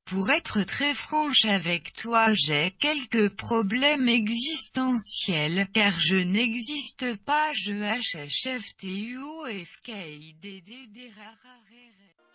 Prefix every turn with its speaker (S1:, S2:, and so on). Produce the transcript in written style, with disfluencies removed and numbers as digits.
S1: Pour être très franche avec toi, j'ai quelques problèmes existentiels, car je n'existe pas, je HHFTUOFKIDDDRRRR.